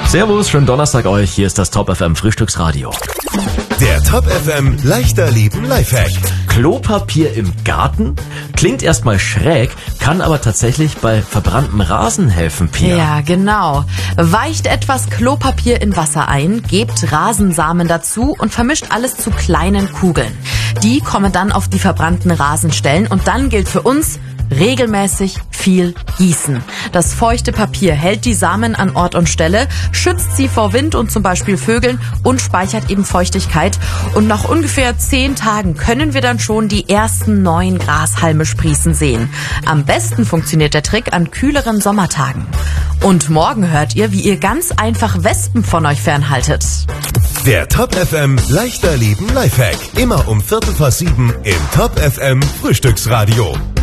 Servus, schönen Donnerstag euch. Hier ist das Top FM Frühstücksradio. Der Top FM leichter Leben Lifehack. Klopapier im Garten? Klingt erstmal schräg, kann aber tatsächlich bei verbranntem Rasen helfen, Pia. Ja, genau. Weicht etwas Klopapier in Wasser ein, gebt Rasensamen dazu und vermischt alles zu kleinen Kugeln. Die kommen dann auf die verbrannten Rasenstellen und dann gilt für uns: regelmäßig viel gießen. Das feuchte Papier hält die Samen an Ort und Stelle, schützt sie vor Wind und zum Beispiel Vögeln und speichert eben Feuchtigkeit. Und nach ungefähr 10 Tagen können wir dann schon die ersten neuen Grashalme sprießen sehen. Am besten funktioniert der Trick an kühleren Sommertagen. Und morgen hört ihr, wie ihr ganz einfach Wespen von euch fernhaltet. Der Top FM leichter Leben Lifehack. Immer um 7:15 im Top FM Frühstücksradio.